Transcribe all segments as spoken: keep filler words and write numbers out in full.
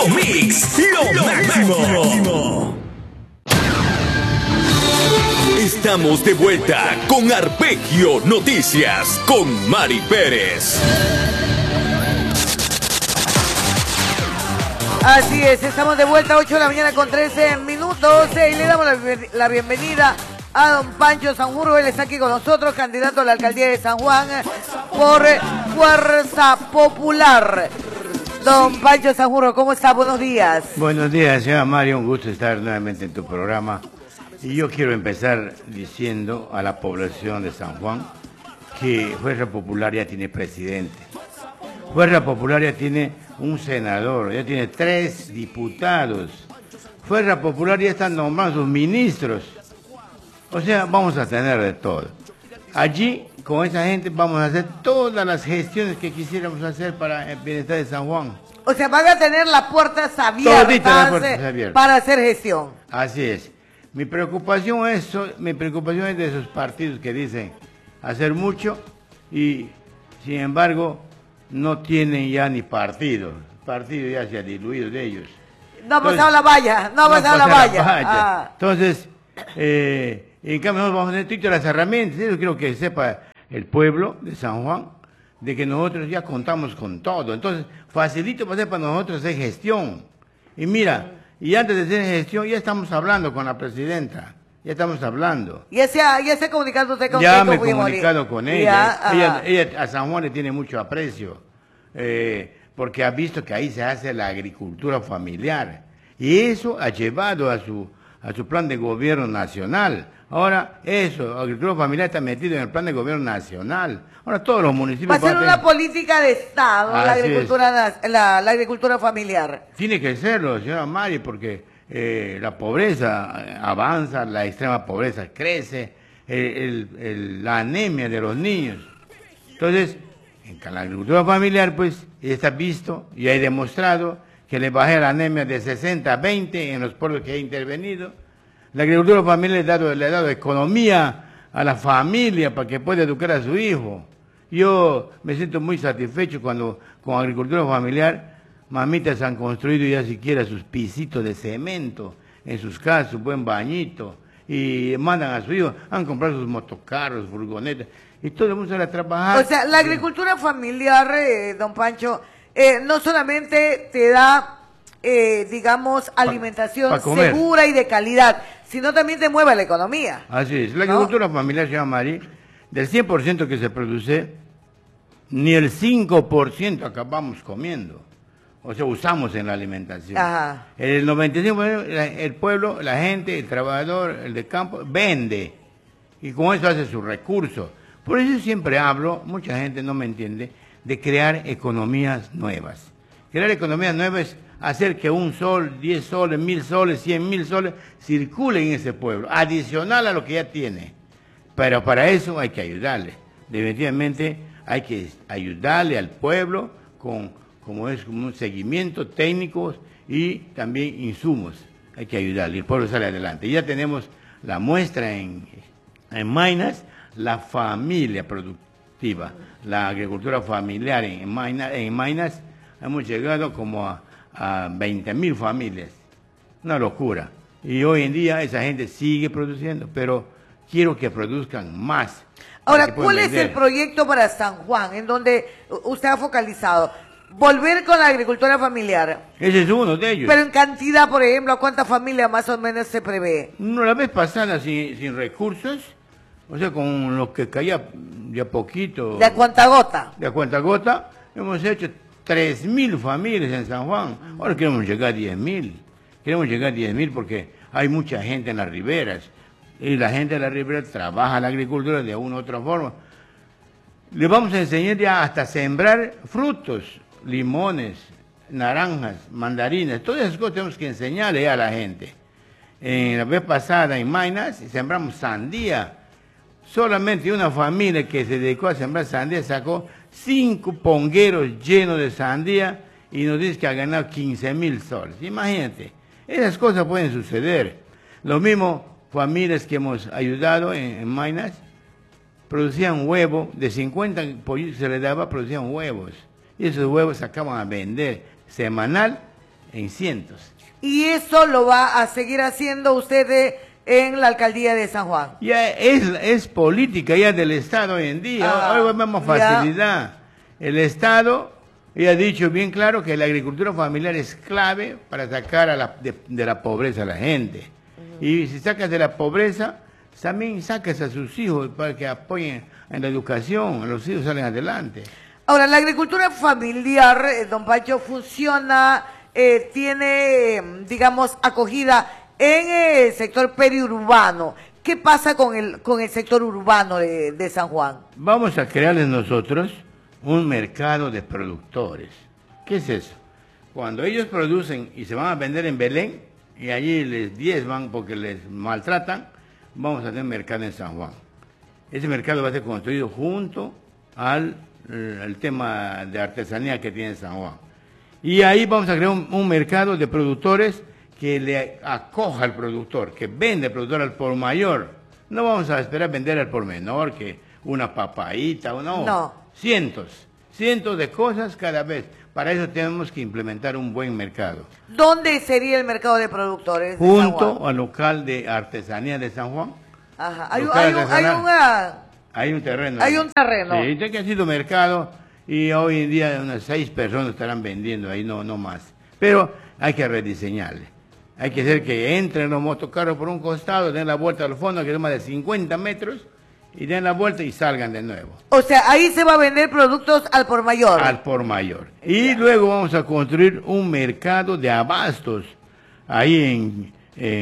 Show Mix, lo, lo máximo. máximo. Estamos de vuelta con Arpegio Noticias con Mari Pérez. Así es, estamos de vuelta a ocho de la mañana con trece minutos y le damos la, la bienvenida a don Pancho Sanjurjo. Él está aquí con nosotros, candidato a la alcaldía de San Juan por Fuerza Popular. Don Pancho Sanjurjo, ¿cómo está? Buenos días. Buenos días, señora Mario, un gusto estar nuevamente en tu programa. Y yo quiero empezar diciendo a la población de San Juan que Fuerza Popular ya tiene presidente. Fuerza Popular ya tiene un senador, ya tiene tres diputados. Fuerza Popular ya están nombrando sus ministros. O sea, vamos a tener de todo. Allí, con esa gente, vamos a hacer todas las gestiones que quisiéramos hacer para el bienestar de San Juan. O sea, van a tener las puertas abiertas, las puertas abiertas para hacer gestión. Así es. Mi preocupación es, mi preocupación es de esos partidos que dicen hacer mucho y, sin embargo, no tienen ya ni partido. El partido ya se ha diluido de ellos. No ha pasado la valla, no ha pasado la valla. Ah. Entonces, eh, en cambio, nosotros vamos a tener todas las herramientas. Yo quiero que sepa el pueblo de San Juan de que nosotros ya contamos con todo. Entonces, facilito para, para nosotros hacer gestión. Y mira, y antes de hacer gestión, ya estamos hablando con la presidenta. Ya estamos hablando. ¿Ya se ha, ya se ha comunicado usted con Ya me he comunicado con ella. Ya, ella, ella. A San Juan le tiene mucho aprecio. Eh, porque ha visto que ahí se hace la agricultura familiar. Y eso ha llevado a su, a su plan de gobierno nacional. Ahora, eso, la agricultura familiar está metido en el plan de gobierno nacional. Ahora todos los municipios... Va a ser una política de Estado, la agricultura, la, la agricultura familiar. Tiene que serlo, señora Mari, porque eh, la pobreza avanza, la extrema pobreza crece, el, el, la anemia de los niños. Entonces, en la agricultura familiar, pues, ya está visto y hay demostrado que le bajé la anemia de sesenta a veinte en los pueblos que he intervenido. La agricultura familiar le ha dado, le ha dado economía a la familia para que pueda educar a su hijo. Yo me siento muy satisfecho cuando con agricultura familiar mamitas han construido ya siquiera sus pisitos de cemento en sus casas, su buen bañito, y mandan a su hijo, han comprado sus motocarros, furgonetas, y todo el mundo sale a trabajar. O sea, la agricultura familiar, eh, don Pancho, eh, no solamente te da, eh, digamos, alimentación pa, pa segura y de calidad, sino también te mueve la economía. Así es, la agricultura ¿no? familiar, señora Mari, del cien por ciento que se produce, ni el cinco por ciento acabamos comiendo. O sea, usamos en la alimentación. Ajá. El noventa y cinco por ciento, el pueblo, la gente, el trabajador, el de campo, vende. Y con eso hace sus recursos. Por eso siempre hablo, mucha gente no me entiende, de crear economías nuevas. Crear economías nuevas es hacer que un sol, diez soles, mil soles, cien mil soles circulen en ese pueblo, adicional a lo que ya tiene. Pero para eso hay que ayudarle. Definitivamente hay que ayudarle al pueblo con, como es, como un seguimiento técnico y también insumos. Hay que ayudarle y el pueblo sale adelante. Ya tenemos la muestra en, en Maynas, la familia productiva, la agricultura familiar en Maynas, en Maynas hemos llegado como a, a veinte mil familias. Una locura. Y hoy en día esa gente sigue produciendo, pero quiero que produzcan más. Ahora, ¿cuál es el proyecto para San Juan, en donde usted ha focalizado? Volver con la agricultura familiar. Ese es uno de ellos. Pero en cantidad, por ejemplo, ¿a cuántas familias más o menos se prevé? No, la vez pasada sin, sin recursos, o sea, con lo que caía de a poquito. ¿De a cuánta gota? De a cuánta gota, hemos hecho tres mil familias en San Juan. Ahora queremos llegar a diez mil. Queremos llegar a diez mil porque hay mucha gente en las riberas. Y la gente de la ribera trabaja la agricultura de una u otra forma. Le vamos a enseñar ya hasta sembrar frutos, limones, naranjas, mandarinas, todas esas cosas tenemos que enseñarle a la gente. En la vez pasada en Maynas sembramos sandía. Solamente una familia que se dedicó a sembrar sandía sacó cinco pongueros llenos de sandía y nos dice que ha ganado quince mil soles. Imagínate, esas cosas pueden suceder. Lo mismo familias que hemos ayudado en, en Maynas, producían huevos, de cincuenta pollos que se les daba, producían huevos. Y esos huevos se acaban a vender semanal en cientos. Y eso lo va a seguir haciendo usted en la alcaldía de San Juan. Ya es, es política ya del Estado hoy en día. Ah, hoy vemos facilidad. Ya. El Estado ya ha dicho bien claro que la agricultura familiar es clave para sacar a la, de, de la pobreza a la gente. Uh-huh. Y si sacas de la pobreza, también sacas a sus hijos para que apoyen en la educación, los hijos salen adelante. Ahora, la agricultura familiar, eh, don Pancho, funciona, eh, tiene, digamos, acogida en el sector periurbano. ¿Qué pasa con el, con el sector urbano de, de San Juan? Vamos a crearles nosotros un mercado de productores. ¿Qué es eso? Cuando ellos producen y se van a vender en Belén, y allí les diezman porque les maltratan, vamos a tener mercado en San Juan. Ese mercado va a ser construido junto al el tema de artesanía que tiene San Juan. Y ahí vamos a crear un, un mercado de productores que le acoja al productor, que vende al productor al por mayor. No vamos a esperar vender al por menor, que una papaíta, no, no. cientos, cientos de cosas cada vez. Para eso tenemos que implementar un buen mercado. ¿Dónde sería el mercado de productores de Junto San Juan? al local de artesanía de San Juan. Ajá. Hay, hay, un, hay una... Hay un terreno. Hay un terreno. Sí, que ha sido mercado y hoy en día unas seis personas estarán vendiendo ahí, no, no más. Pero hay que rediseñarle. Hay que hacer que entren los motocarros por un costado, den la vuelta al fondo, que es más de cincuenta metros, y den la vuelta y salgan de nuevo. O sea, ahí se va a vender productos al por mayor. Al por mayor. Y ya. Luego vamos a construir un mercado de abastos, ahí en,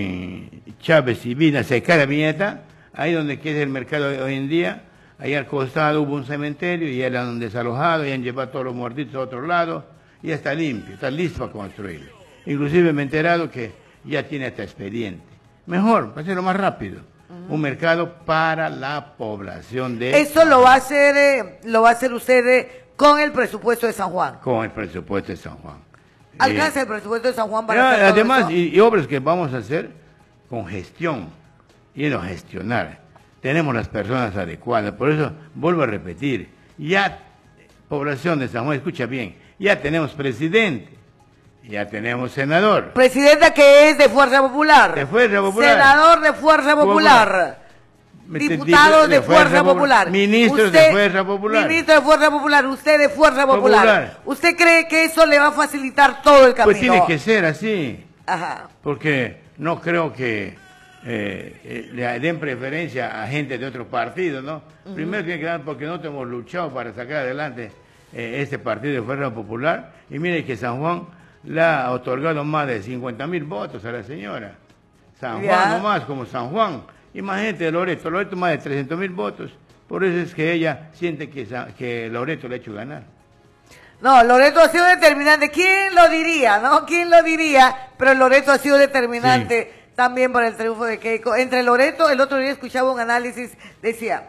en Chávez y Vina, cerca de Viñeta, ahí donde queda el mercado hoy en día. Ahí al costado hubo un cementerio y ya lo han desalojado, y han llevado todos los muertitos a otro lado, y ya está limpio, está listo para construirlo. Inclusive me he enterado que ya tiene hasta expediente. Mejor, para hacerlo más rápido. Uh-huh. Un mercado para la población de... Eso lo va a hacer, eh, lo va a hacer usted eh, con el presupuesto de San Juan. Con el presupuesto de San Juan. ¿Alcanza eh, el presupuesto de San Juan para ya, hacer todo además, eso? Y, y obras que vamos a hacer con gestión, y no gestionar. Tenemos las personas adecuadas, por eso vuelvo a repetir, ya población de San Juan, escucha bien, ya tenemos presidente, ya tenemos senador. Presidenta que es de Fuerza Popular. De Fuerza Popular. Senador de Fuerza Popular. Popular. Diputado de, de Fuerza, Fuerza Popular. Popular. Ministro usted, de Fuerza Popular. Ministro de Fuerza Popular. Usted de Fuerza Popular. Popular. ¿Usted cree que eso le va a facilitar todo el camino? Pues tiene que ser así. Ajá. Porque no creo que eh, eh, le den preferencia a gente de otro partido, ¿no? Uh-huh. Primero tiene que dar porque nosotros hemos luchado para sacar adelante eh, este partido de Fuerza Popular. Y mire que San Juan le ha otorgado más de cincuenta mil votos a la señora. San ya. Juan nomás, como San Juan. Imagínate Loreto, Loreto más de trescientos mil votos. Por eso es que ella siente que, que Loreto le ha hecho ganar. No, Loreto ha sido determinante. ¿Quién lo diría, no? ¿Quién lo diría? Pero Loreto ha sido determinante sí. también para el triunfo de Keiko. Entre Loreto, el otro día escuchaba un análisis, decía,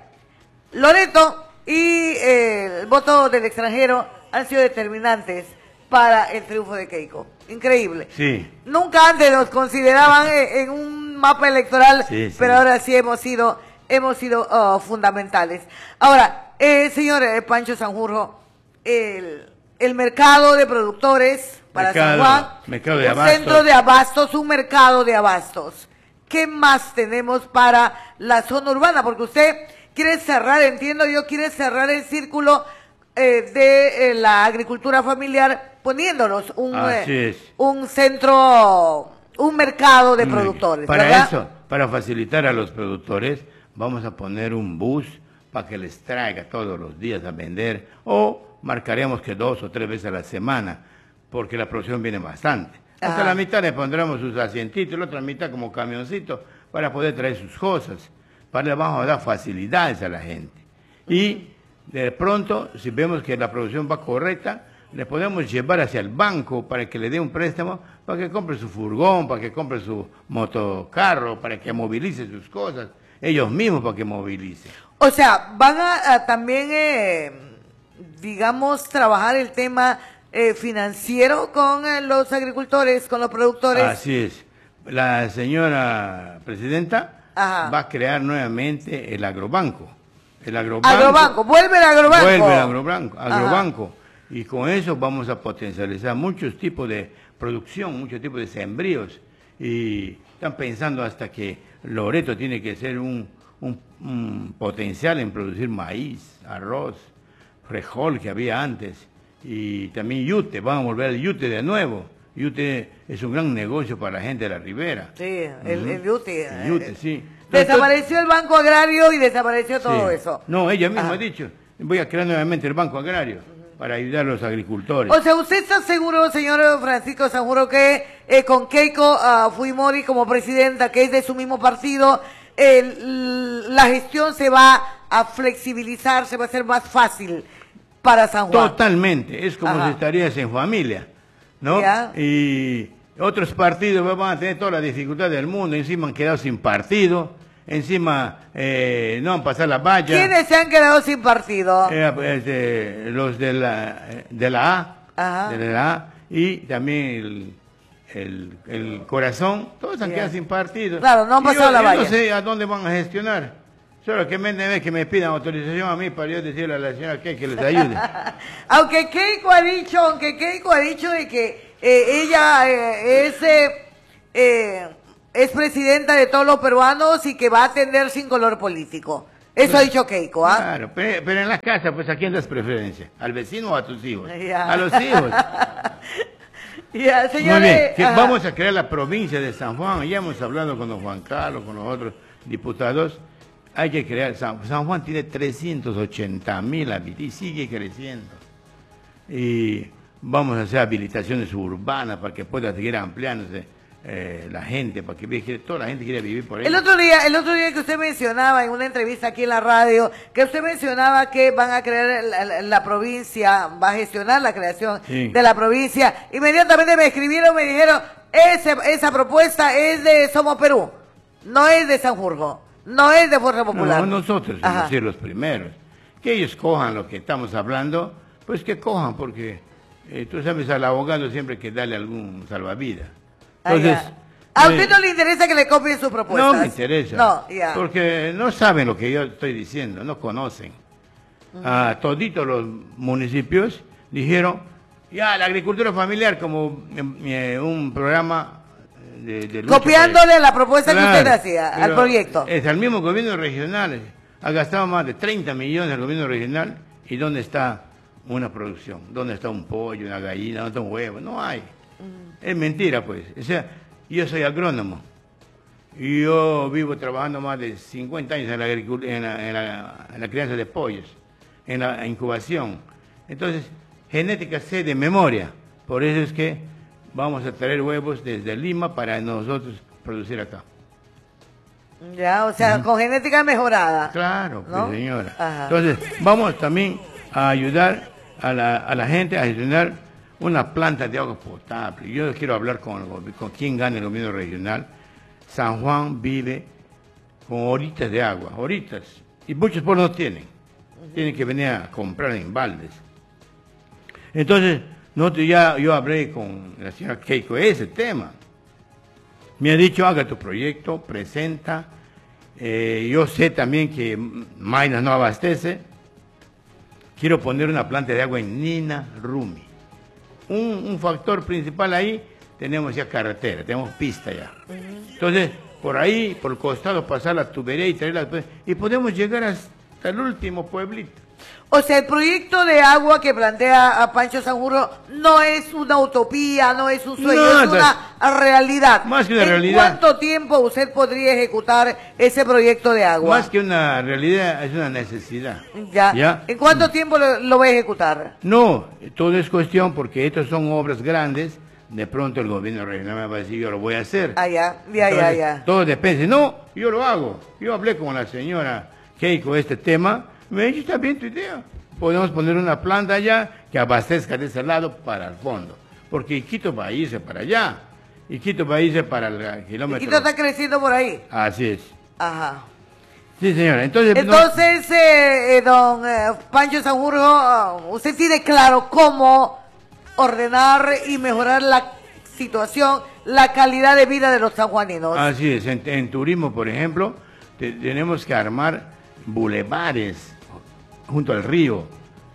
Loreto y eh, el voto del extranjero han sido determinantes para el triunfo de Keiko. Increíble. Sí. Nunca antes nos consideraban en un mapa electoral, sí, sí. pero ahora sí hemos sido, hemos sido uh, fundamentales. Ahora, eh, señor eh, Pancho Sanjurjo, el, el mercado de productores para mercado, San Juan, mercado de un abastos. centro de abastos, un mercado de abastos. ¿Qué más tenemos para la zona urbana? Porque usted quiere cerrar, entiendo yo, quiere cerrar el círculo eh, de eh, la agricultura familiar poniéndonos un, eh, un centro, un mercado de productores. Para ¿verdad? eso, para facilitar a los productores, vamos a poner un bus para que les traiga todos los días a vender, o marcaremos que dos o tres veces a la semana, porque la producción viene bastante. Hasta Ajá. la mitad le pondremos sus asientitos, la otra mitad como camioncito, para poder traer sus cosas. Para le vamos a dar facilidades a la gente. Y de pronto, si vemos que la producción va correcta, le podemos llevar hacia el banco para que le dé un préstamo, para que compre su furgón, para que compre su motocarro, para que movilice sus cosas, ellos mismos para que movilicen. O sea, van a, a también, eh, digamos, trabajar el tema eh, financiero con eh, los agricultores, con los productores. Así es. La señora presidenta Ajá. va a crear nuevamente el agrobanco. El agrobanco. Agrobanco, vuelve el agrobanco. Vuelve el agrobanco. agrobanco. Y con eso vamos a potencializar muchos tipos de producción, mucho tipo de sembríos. Y están pensando hasta que Loreto tiene que ser un, un, un potencial en producir maíz, arroz, frijol que había antes. Y también yute, van a volver al yute de nuevo. Yute es un gran negocio para la gente de la ribera. Sí, el, uh-huh. el yute. El yute, sí. Desapareció el Banco Agrario y desapareció todo sí. eso. No, ella misma Ajá. ha dicho, voy a crear nuevamente el Banco Agrario uh-huh. para ayudar a los agricultores. O sea, ¿usted está seguro, señor Francisco Sanjurjo, que eh, con Keiko uh, Fujimori como presidenta, que es de su mismo partido, eh, la gestión se va a flexibilizar, se va a hacer más fácil para San Juan? Totalmente, es como Ajá. si estarías en familia, ¿no? ¿Ya? Y otros partidos van a tener todas las dificultades del mundo, encima han quedado sin partido, encima eh, no han pasado la valla. ¿Quiénes se han quedado sin partido? Eh, pues, eh, los de la, de la A, Ajá. de la A, y también el, el, el Corazón, todos han yeah. quedado sin partido. Claro, no han pasado yo, la valla. Yo no sé a dónde van a gestionar. Solo que me deben que me pidan autorización a mí para yo decirle a la señora que, que les ayude. Aunque Keiko ha dicho, aunque Keiko ha dicho de que eh, ella eh, es, eh, eh, es presidenta de todos los peruanos y que va a atender sin color político. Eso ha dicho Keiko, ¿ah? Claro, pero, pero en las casas, pues ¿a quién das preferencia? ¿Al vecino o a tus hijos? Ya. A los hijos. Ya, señores, muy bien, que vamos a crear la provincia de San Juan. Ya hemos hablado con don Juan Carlos, con los otros diputados. Hay que crear, San, San Juan tiene trescientos ochenta mil habitantes y sigue creciendo. Y vamos a hacer habilitaciones urbanas para que pueda seguir ampliándose eh, la gente, para que toda la gente quiera vivir por ahí. El otro día, el otro día que usted mencionaba en una entrevista aquí en la radio, que usted mencionaba que van a crear la, la, la provincia, va a gestionar la creación sí. de la provincia. Inmediatamente me escribieron, me dijeron, ese, esa propuesta es de Somos Perú, no es de Sanjurjo. No es de Fuerza Popular. No, nosotros vamos a ser los primeros. Que ellos cojan lo que estamos hablando, pues que cojan, porque eh, tú sabes, al abogado siempre hay que darle algún salvavidas. Entonces, ¿a usted eh, no le interesa que le copien sus propuestas? No me interesa, no, yeah. porque no saben lo que yo estoy diciendo, no conocen. Uh-huh. A toditos los municipios dijeron, ya, la agricultura familiar como eh, un programa... De, de copiándole la propuesta claro, que usted hacía al proyecto. Es al mismo gobierno regional, ha gastado más de treinta millones al gobierno regional, y ¿dónde está una producción? ¿Dónde está un pollo, una gallina, dónde está un huevo? No hay. Uh-huh. Es mentira, pues. O sea, yo soy agrónomo, y yo vivo trabajando más de cincuenta años en la, en la, en la, en la crianza de pollos, en la incubación. Entonces, genética sé de memoria, por eso es que vamos a traer huevos desde Lima para nosotros producir acá. Ya, o sea, uh-huh. con genética mejorada. Claro, ¿no? Pues, señora. Ajá. Entonces, vamos también a ayudar a la, a la gente a gestionar una planta de agua potable. Yo quiero hablar con, con quien gane el gobierno regional. San Juan vive con horitas de agua, horitas. Y muchos pueblos no tienen. Uh-huh. Tienen que venir a comprar en baldes. Entonces... No, ya yo hablé con la señora Keiko ese tema. Me ha dicho, haga tu proyecto, presenta. Eh, yo sé también que Maynas no abastece. Quiero poner una planta de agua en Nina Rumi. Un, un factor principal ahí, tenemos ya carretera, tenemos pista ya. Entonces, por ahí, por el costado, pasar la tubería y traerla. Y podemos llegar hasta el último pueblito. O sea, el proyecto de agua que plantea a Pancho Sanjurjo no es una utopía, no es un sueño, no, es una realidad. Más que una ¿En realidad. cuánto tiempo usted podría ejecutar ese proyecto de agua? Más que una realidad, es una necesidad. ¿Ya? ¿Ya? ¿En cuánto mm. tiempo lo, lo va a ejecutar? No, todo es cuestión porque estas son obras grandes. De pronto el gobierno regional me va a decir, yo lo voy a hacer. Ah, ya, ya, Entonces, ya, ya. Todo depende. No, yo lo hago. Yo hablé con la señora Keiko este tema. Me dice, está bien tu idea. Podemos poner una planta allá que abastezca de ese lado para el fondo. Porque Iquito va a irse para allá. Iquito va a irse para el kilómetro. Iquito está creciendo por ahí. Así es. Ajá. Sí, señora. Entonces, Entonces no... eh, eh, don eh, Pancho Sanjurjo, uh, usted tiene claro cómo ordenar y mejorar la situación, la calidad de vida de los sanjuaninos. Así es. En, en turismo, por ejemplo, te, tenemos que armar bulevares junto al río,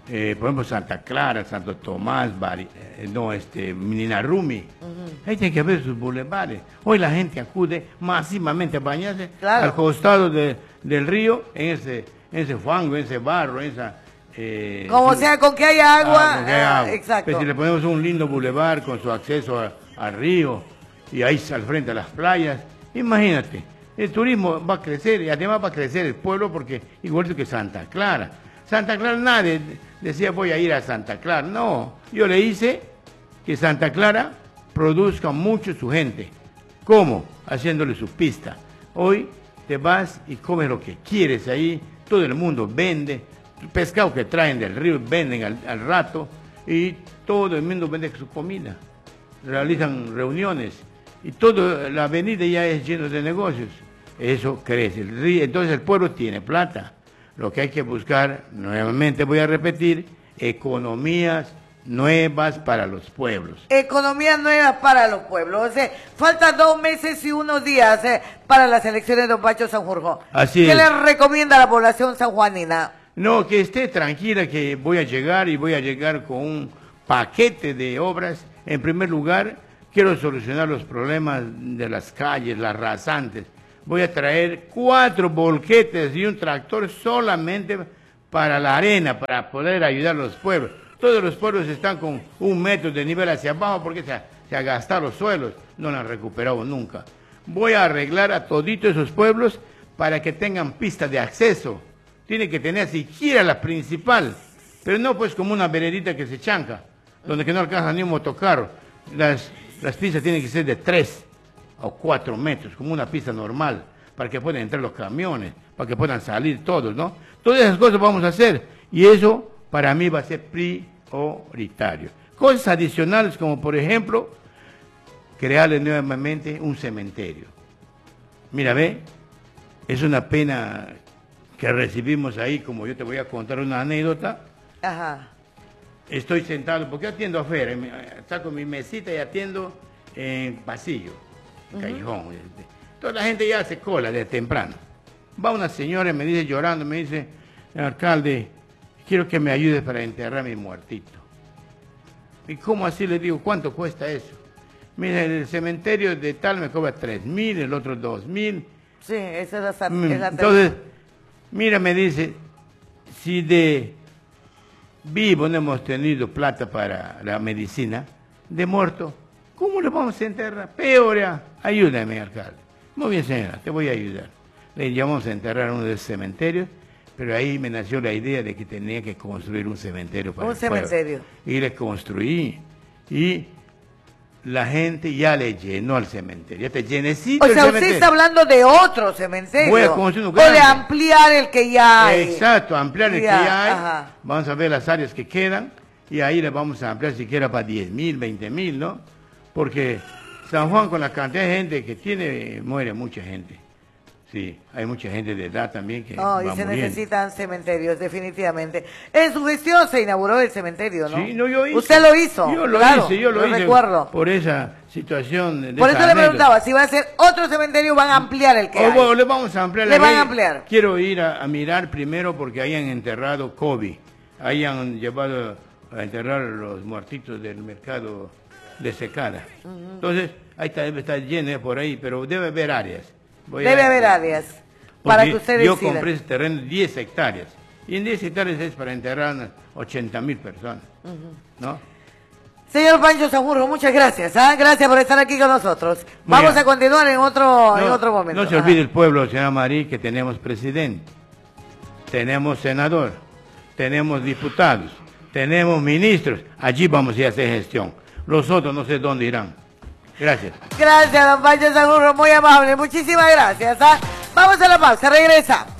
eh, por ejemplo, Santa Clara, Santo Tomás, Bari, eh, no, este, Minarumi. Uh-huh. Ahí tiene que ver sus bulevares. Hoy la gente acude masivamente a bañarse claro. al costado de, del río, en ese, en ese fango, en ese barro, en esa... Eh, Como sí, sea, con que haya agua. Ah, con que haya ah, agua. Exacto. Pero si le ponemos un lindo bulevar con su acceso a, al río y ahí al frente a las playas, imagínate, el turismo va a crecer y además va a crecer el pueblo porque igual que Santa Clara. Santa Clara nadie decía voy a ir a Santa Clara, no, yo le hice que Santa Clara produzca mucho su gente. ¿Cómo? Haciéndole su pista. Hoy te vas y comes lo que quieres ahí, todo el mundo vende, el pescado que traen del río venden al, al rato y todo el mundo vende su comida. Realizan reuniones y toda la avenida ya es lleno de negocios. Eso crece. El río, entonces el pueblo tiene plata. Lo que hay que buscar, nuevamente voy a repetir, economías nuevas para los pueblos. Economías nuevas para los pueblos. O sea, faltan dos meses y unos días eh, para las elecciones de Don Pancho Sanjurjo. Así ¿Qué es. le recomienda a la población sanjuanina? No, que esté tranquila que voy a llegar y voy a llegar con un paquete de obras. En primer lugar, quiero solucionar los problemas de las calles, las rasantes. Voy a traer cuatro volquetes y un tractor solamente para la arena, para poder ayudar a los pueblos. Todos los pueblos están con un metro de nivel hacia abajo porque se, se han gastado los suelos, no lo han recuperado nunca. Voy a arreglar a toditos esos pueblos para que tengan pistas de acceso. Tiene que tener siquiera la principal, pero no pues como una veredita que se chanca, donde que no alcanza ni un motocarro. Las, las pistas tienen que ser de tres o cuatro metros, como una pista normal, para que puedan entrar los camiones, para que puedan salir todos, ¿no? Todas esas cosas vamos a hacer, y eso para mí va a ser prioritario. Cosas adicionales como, por ejemplo, crearle nuevamente un cementerio. Mira, ve, es una pena que recibimos ahí, como yo te voy a contar una anécdota. Ajá. Estoy sentado, porque atiendo afuera, saco mi mesita y atiendo en pasillo. Uh-huh. Callejón. Toda la gente ya hace cola desde temprano. Va una señora y me dice llorando, me dice, alcalde, quiero que me ayude para enterrar a mi muertito. ¿Y cómo así? Le digo, ¿cuánto cuesta eso? Mira, el cementerio de tal me cobra tres mil, el otro dos mil. Sí, esa es la, mm, es la Entonces, mira, me dice, si de vivo no hemos tenido plata para la medicina, de muerto, ¿cómo lo vamos a enterrar? Peor, ya. Ayúdame, alcalde. Muy bien, señora, te voy a ayudar. Le llevamos a enterrar uno de los cementerios, pero ahí me nació la idea de que tenía que construir un cementerio para un el pueblo. cementerio. Y le construí. Y la gente ya le llenó al cementerio. Ya te llenecito o sea, el usted cementerio. está hablando de otro cementerio. Voy a construir uno o de grande. ampliar el que ya hay. Exacto, ampliar el ya, que ya hay. Ajá. Vamos a ver las áreas que quedan. Y ahí le vamos a ampliar siquiera para diez mil, veinte mil, ¿no? Porque San Juan, con la cantidad de gente que tiene, muere mucha gente. Sí, hay mucha gente de edad también que No, va y se muriendo. necesitan cementerios, definitivamente. En su gestión se inauguró el cementerio, ¿no? Sí, no, yo hice. Usted lo hizo. Yo lo claro, hice, yo lo, lo hice. recuerdo. Por esa situación. De Por esa eso le anécdota. preguntaba, si va a ser otro cementerio, van a ampliar el que O, hay. bueno, le vamos a ampliar. Le la van ley. a ampliar. Quiero ir a, a mirar primero porque ahí han enterrado COVID. Ahí han llevado a enterrar los muertitos del mercado de secada. Uh-huh. Entonces, ahí está, debe estar lleno por ahí, pero debe haber áreas. Voy debe a, haber áreas para que usted yo decida. compré ese terreno de diez hectáreas. Y en diez hectáreas es para enterrar unas ochenta mil personas. Uh-huh. ¿No? Señor Pancho Sanjurjo, muchas gracias. ¿eh? Gracias por estar aquí con nosotros. Muy Vamos bien. a continuar en otro, no, en otro momento. No se olvide el pueblo, señora Marí, que tenemos presidente, tenemos senador, tenemos diputados, tenemos ministros. Allí vamos a ir a hacer gestión. Los otros no sé dónde irán. Gracias. Gracias, don Pancho Sanjurjo, muy amable. Muchísimas gracias. ¿eh? Vamos a la pausa, regresa.